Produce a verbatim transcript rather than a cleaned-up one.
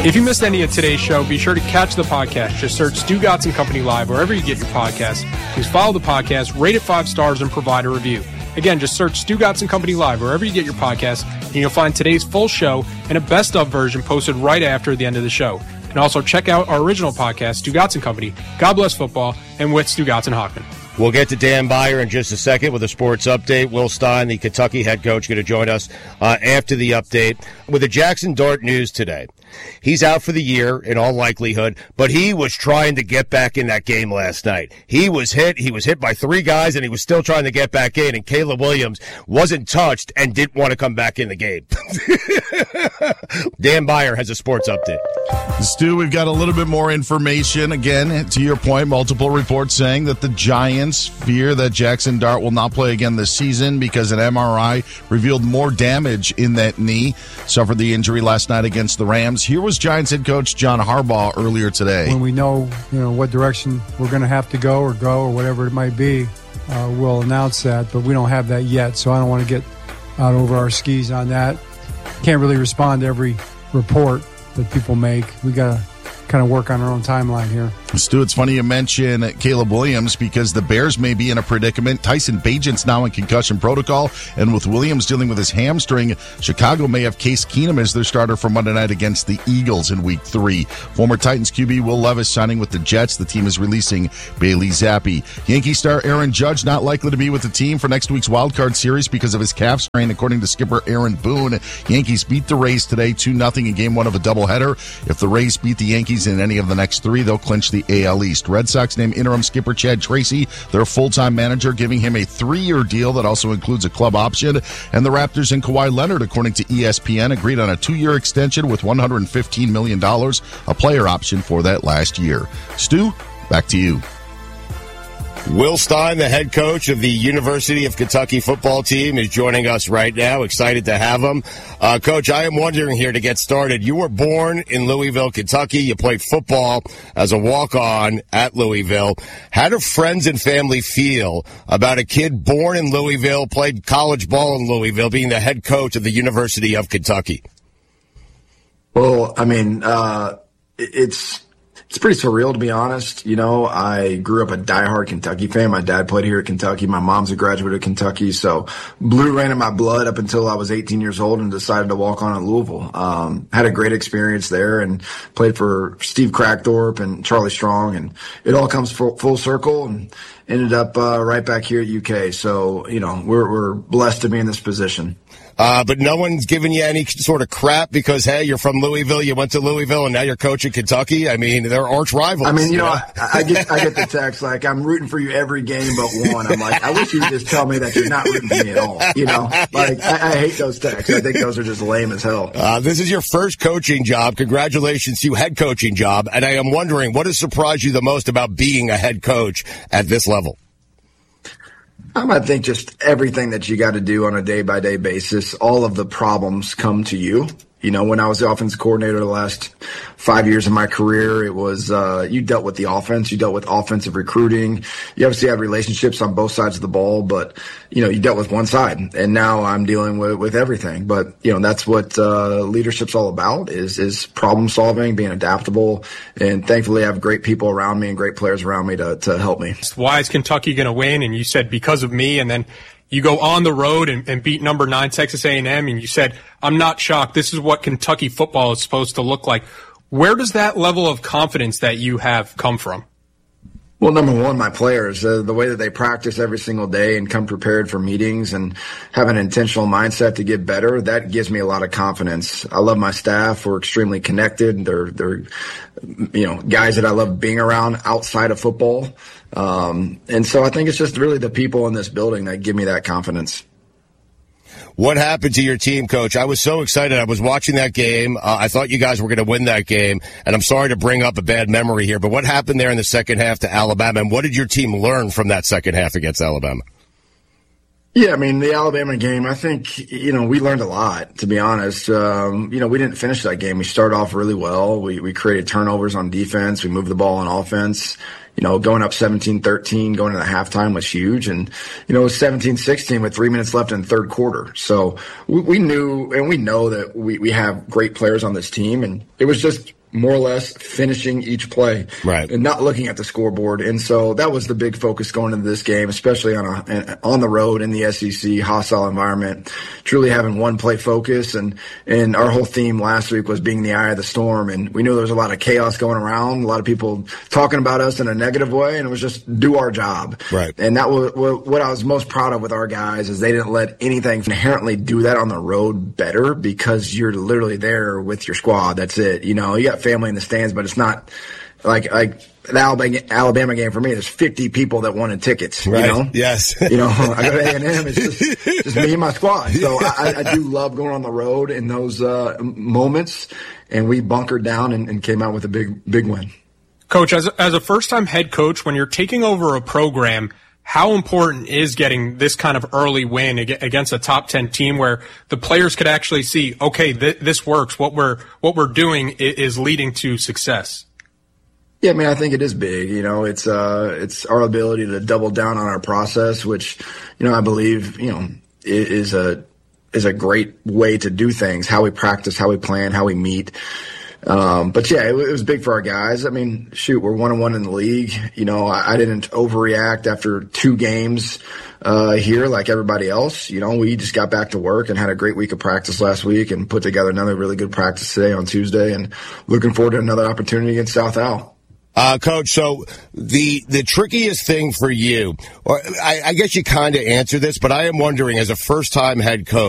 If you missed any of today's show, be sure to catch the podcast. Just search Stugotz and Company Live wherever you get your podcasts. Please follow the podcast, rate it five stars, and provide a review. Again, just search Stugotz and Company Live wherever you get your podcasts, and you'll find today's full show and a best-of version posted right after the end of the show. And also check out our original podcast, Stugotz and Company, God Bless Football, and with Stugotz and Hockman. We'll get to Dan Beyer in just a second with a sports update. Will Stein, the Kentucky head coach, going to join us uh, after the update with the Jackson Dart news today. He's out for the year in all likelihood, but he was trying to get back in that game last night. He was hit. He was hit by three guys, and he was still trying to get back in, and Caleb Williams wasn't touched and didn't want to come back in the game. Dan Beyer has a sports update. Stu, we've got a little bit more information. Again, to your point, multiple reports saying that the Giants fear that Jackson Dart will not play again this season because an M R I revealed more damage in that knee. Suffered the injury last night against the Rams. Here was Giants head coach John Harbaugh earlier today. When we know, you know, what direction we're going to have to go or go or whatever it might be, uh, we'll announce that, but we don't have that yet, so I don't want to get out over our skis on that. Can't really respond to every report that people make. We got to kind of work on our own timeline here. Stu, it's funny you mention Caleb Williams because the Bears may be in a predicament. Tyson Bagent's now in concussion protocol, and with Williams dealing with his hamstring, Chicago may have Case Keenum as their starter for Monday night against the Eagles in week three. Former Titans Q B Will Levis signing with the Jets. The team is releasing Bailey Zappi. Yankee star Aaron Judge not likely to be with the team for next week's wildcard series because of his calf strain, according to skipper Aaron Boone. Yankees beat the Rays today two nothing in game one of a doubleheader. If the Rays beat the Yankees in any of the next three, they'll clinch the A L East. Red Sox named interim skipper Chad Tracy their full-time manager, giving him a three-year deal that also includes a club option. And the Raptors and Kawhi Leonard, according to E S P N, agreed on a two-year extension with one hundred fifteen million dollars, a player option for that last year. Stu, back to you. Will Stein, the head coach of the University of Kentucky football team, is joining us right now. Excited to have him. Uh, Coach, I am wondering here to get started. You were born in Louisville, Kentucky. You played football as a walk-on at Louisville. How do friends and family feel about a kid born in Louisville, played college ball in Louisville, being the head coach of the University of Kentucky? Well, I mean, uh, it's... It's pretty surreal, to be honest. You know, I grew up a diehard Kentucky fan. My dad played here at Kentucky. My mom's a graduate of Kentucky. So blue ran in my blood up until I was eighteen years old and decided to walk on at Louisville. Um, had a great experience there and played for Steve Crackthorpe and Charlie Strong. And it all comes full, full circle and ended up uh, right back here at U K. So, you know, we're, we're blessed to be in this position. Uh, but no one's giving you any sort of crap because, hey, you're from Louisville, you went to Louisville, and now you're coaching Kentucky. I mean, they're arch rivals. I mean, you know, I, I get I get the text like, I'm rooting for you every game but one. I'm like, I wish you would just tell me that you're not rooting for me at all. You know, like, I, I hate those texts. I think those are just lame as hell. Uh, this is your first coaching job. Congratulations to you, head coaching job. And I am wondering, what has surprised you the most about being a head coach at this level? Um, I think just everything that you got to do on a day-by-day basis, all of the problems come to you. You know, when I was the offensive coordinator the last five years of my career, it was, uh, you dealt with the offense, you dealt with offensive recruiting. You obviously had relationships on both sides of the ball, but, you know, you dealt with one side. And now I'm dealing with, with everything. But, you know, that's what, uh, leadership's all about is, is problem solving, being adaptable. And thankfully I have great people around me and great players around me to, to help me. Why is Kentucky going to win? And you said because of me, and then you go on the road and, and beat number nine Texas A and M, and you said, I'm not shocked. This is what Kentucky football is supposed to look like. Where does that level of confidence that you have come from? Well, number one, my players, uh, the way that they practice every single day and come prepared for meetings and have an intentional mindset to get better, that gives me a lot of confidence. I love my staff. We're extremely connected. They're, they're, you know, guys that I love being around outside of football. Um, and so I think it's just really the people in this building that give me that confidence. What happened to your team, Coach? I was so excited. I was watching that game. Uh, I thought you guys were going to win that game. And I'm sorry to bring up a bad memory here, but what happened there in the second half to Alabama? And what did your team learn from that second half against Alabama? Yeah, I mean, the Alabama game, I think, you know, we learned a lot, to be honest. Um, you know, we didn't finish that game. We started off really well. We, we created turnovers on defense. We moved the ball on offense. You know, going up seventeen thirteen, going into halftime was huge. And, you know, it was seventeen sixteen with three minutes left in the third quarter. So we, we knew and we know that we, we have great players on this team. And it was just more or less finishing each play, right, and not looking at the scoreboard. And so that was the big focus going into this game, especially on a on the road in the S E C hostile environment. Truly having one play focus, and and our whole theme last week was being the eye of the storm. And we knew there was a lot of chaos going around, a lot of people talking about us in a negative way, and it was just do our job. Right. And that was what I was most proud of with our guys, is they didn't let anything inherently do that on the road better, because you're literally there with your squad. That's it. You know, you got family in the stands, but it's not like like the Alabama, Alabama game for me. There's fifty people that wanted tickets. Right. You know, yes. You know, I go to A and M. It's just, just me and my squad. So I, I do love going on the road in those uh, moments, and we bunkered down and, and came out with a big big win. Coach, as as a first time head coach, when you're taking over a program, how important is getting this kind of early win against a top ten team where the players could actually see, okay, th- this works. What we're what we're doing is leading to success? Yeah, I mean, I think it is big. You know, it's uh, it's our ability to double down on our process, which, you know, I believe, you know, is a is a great way to do things. How we practice, how we plan, how we meet. Um, but yeah, it, it was big for our guys. I mean, shoot, we're one and one in the league. You know, I, I didn't overreact after two games, uh, here like everybody else. You know, we just got back to work and had a great week of practice last week and put together another really good practice today on Tuesday, and looking forward to another opportunity against South Al. Uh, Coach, so the the trickiest thing for you, or I, I guess you kind of answered this, but I am wondering, as a first-time head coach,